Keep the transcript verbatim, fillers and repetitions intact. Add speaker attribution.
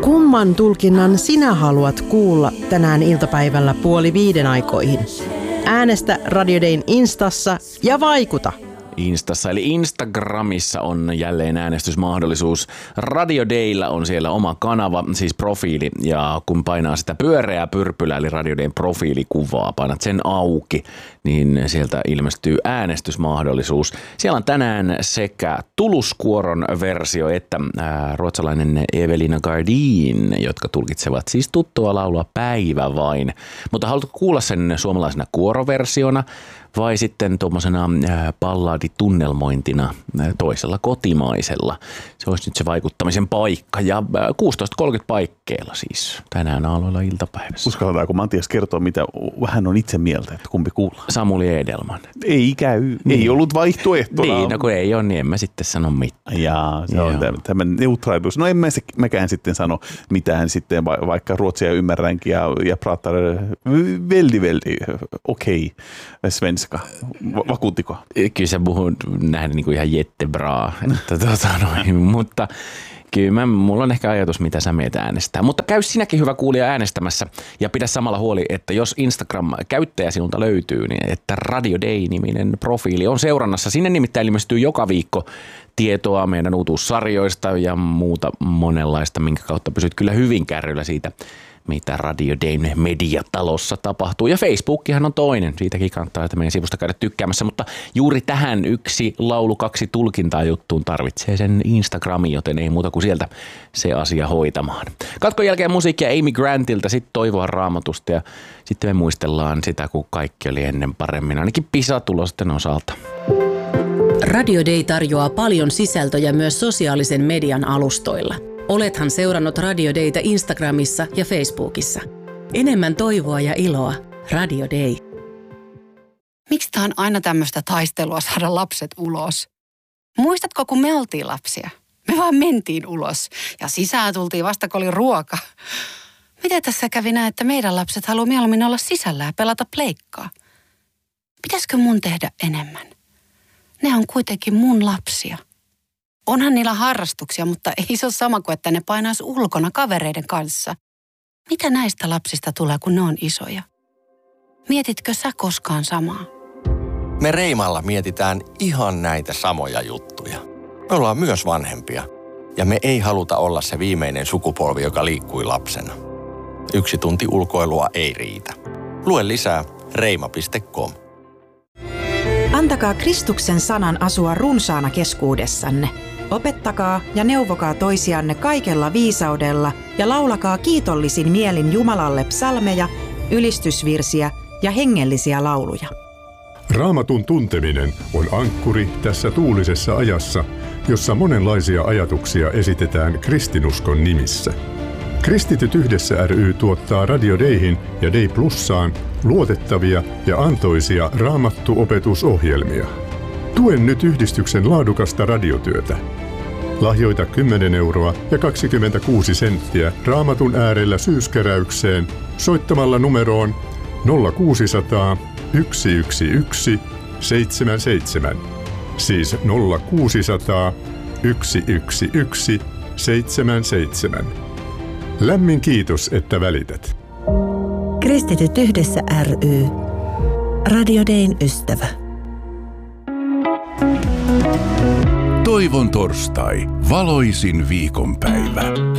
Speaker 1: Kumman tulkinnan sinä haluat kuulla tänään iltapäivällä puoli viiden aikoihin? Äänestä Radio Dayn Instassa ja vaikuta!
Speaker 2: Instassa eli Instagramissa on jälleen äänestysmahdollisuus. Radio Daylla on siellä oma kanava, siis profiili, ja kun painaa sitä pyöreää pyrpylää, eli Radio Dayn profiilikuvaa, painat sen auki, niin sieltä ilmestyy äänestysmahdollisuus. Siellä on tänään sekä Tuluskuoron versio että ää, ruotsalainen Evelina Gardin, jotka tulkitsevat siis tuttua laulua Päivä vain. Mutta haluatko kuulla sen suomalaisena kuoroversiona vai sitten tuommoisena balladitunnelmointina toisella kotimaisella? Se olisi nyt se vaikuttamisen paikka. Ja kuusitoista kolmekymmentä paikkeilla siis tänään aamulla iltapäivässä.
Speaker 3: Uskalletaanko Matias kertoa, mitä hän on itse mieltä, että kumpi kuullaan?
Speaker 2: Samuli Edelman.
Speaker 3: Ei käy. Niin. Ei ollut vaihtoehtona.
Speaker 2: Niin, no kun ei ole, niin en mä sitten sano mitään.
Speaker 3: Jaa, se on tämä neutraalius. No en mä se, mäkään sitten sano mitään sitten, vaikka ruotsia ymmärränkin ja, ja pratar väldigt, väldigt okei okay. Svenska. Vakuuttiko?
Speaker 2: Kyllä sä puhut nähdä niin kuin ihan jättebraa, että tota noin, mutta kyllä mä, mulla on ehkä ajatus, mitä sä meitä äänestää. Mutta käy sinäkin hyvä kuulija äänestämässä ja pidä samalla huoli, että jos Instagram-käyttäjä sinulta löytyy, niin että Radio Day-niminen profiili on seurannassa. Sinne nimittäin ilmestyy joka viikko tietoa meidän uutuussarjoista ja muuta monenlaista, minkä kautta pysyt kyllä hyvin kärryllä siitä, mitä Radio Dayn mediatalossa tapahtuu. Ja Facebookihan on toinen. Siitäkin kannattaa, että meidän sivusta käydä tykkäämässä. Mutta juuri tähän yksi laulu, kaksi tulkintaa juttuun tarvitsee sen Instagramin, joten ei muuta kuin sieltä se asia hoitamaan. Katkon jälkeen musiikkia Amy Grantilta, sitten Toivoa Raamatusta ja sitten me muistellaan sitä, kun kaikki oli ennen paremmin, ainakin PISA-tulosten osalta.
Speaker 4: Radio Day tarjoaa paljon sisältöjä myös sosiaalisen median alustoilla. Olethan seurannut Radio Daytä Instagramissa ja Facebookissa. Enemmän toivoa ja iloa. Radio Day.
Speaker 5: Miksi tää on aina tämmöistä taistelua saada lapset ulos? Muistatko, kun me oltiin lapsia? Me vaan mentiin ulos ja sisään tultiin vasta, kun oli ruoka. Miten tässä kävi näin, että meidän lapset haluaa mieluummin olla sisällä ja pelata pleikkaa? Pitäisikö mun tehdä enemmän? Ne on kuitenkin mun lapsia. Onhan niillä harrastuksia, mutta ei se ole sama kuin, että ne painaisi ulkona kavereiden kanssa. Mitä näistä lapsista tulee, kun ne on isoja? Mietitkö sä koskaan samaa?
Speaker 6: Me Reimalla mietitään ihan näitä samoja juttuja. Me ollaan myös vanhempia ja me ei haluta olla se viimeinen sukupolvi, joka liikkui lapsena. Yksi tunti ulkoilua ei riitä. Lue lisää reima piste com.
Speaker 7: Antakaa Kristuksen sanan asua runsaana keskuudessanne. Opettakaa ja neuvokaa toisianne kaikella viisaudella ja laulakaa kiitollisin mielin Jumalalle psalmeja, ylistysvirsiä ja hengellisiä lauluja.
Speaker 8: Raamatun tunteminen on ankkuri tässä tuulisessa ajassa, jossa monenlaisia ajatuksia esitetään kristinuskon nimissä. Kristityt yhdessä ry tuottaa Radio Dayhin ja Day Plussaan luotettavia ja antoisia raamattuopetusohjelmia. Tuen nyt yhdistyksen laadukasta radiotyötä. Lahjoita kymmenen euroa ja kaksikymmentäkuusi senttiä Raamatun äärellä syyskeräykseen soittamalla numeroon nolla kuusisataa yksi yksi yksi seitsemän seitsemän. Siis nolla kuusisataa yksi yksi yksi seitsemän seitsemän. Lämmin kiitos, että välität.
Speaker 9: Kristityt yhdessä ry. Radio Dayn ystävä.
Speaker 10: Toivon torstai, valoisin viikonpäivä.